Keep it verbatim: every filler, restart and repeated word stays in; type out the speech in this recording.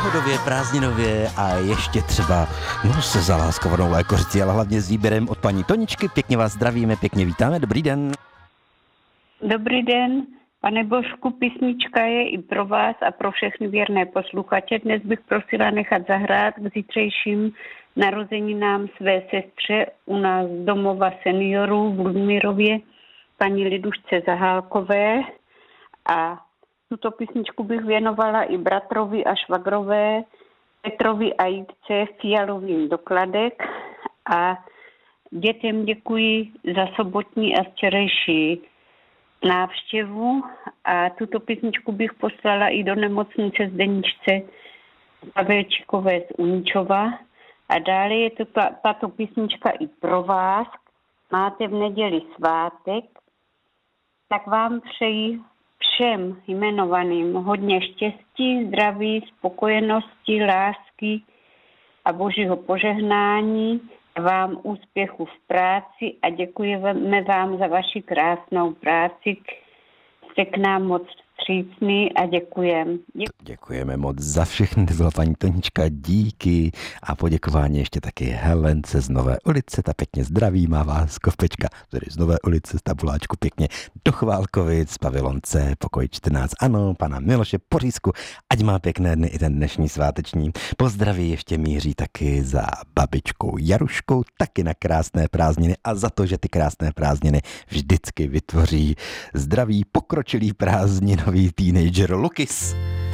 pohodově, prázdninově a ještě třeba no, se zaláskovanou lékořicí, ale hlavně s výběrem od paní Toničky. Pěkně vás zdravíme, pěkně vítáme, dobrý den. Dobrý den, pane Božku, písnička je i pro vás a pro všechny věrné posluchače. Dnes bych prosila nechat zahrát k zítřejším narozeninám své sestře u nás z domova seniorů v Ludmírově, paní Lidušce Zahálkové, a tuto písničku bych věnovala i bratrovi a švagrové Petrovi a Jitce Fialovým dokladek a dětem děkuji za sobotní a včerejší návštěvu a tuto písničku bych poslala i do nemocnice Zdeničce Pavelčíkové z Uničova. A dále je to ta, tato písnička i pro vás. Máte v neděli svátek, tak vám přeji všem jmenovaným hodně štěstí, zdraví, spokojenosti, lásky a božího požehnání, vám úspěchu v práci a děkujeme vám za vaši krásnou práci. Jste k nám moc vstřícný a děkujem. Děkujem. Děkujeme moc za všechny, to byla paní Tonička, díky a poděkování ještě taky Helence z Nové ulice, ta pěkně zdraví, má vás Kopečka, tady z Nové ulice, z tabuláčku pěkně do Chválkovic, pavilonce, pokoj čtrnáct, ano, pana Miloše Pořízku, ať má pěkné dny i ten dnešní sváteční. Pozdraví ještě míří taky za babičkou Jaruškou, taky na krásné prázdniny a za to, že ty krásné prázdniny vždycky vytvoří zdravý, pokročilý prázdninový teenager Lukis.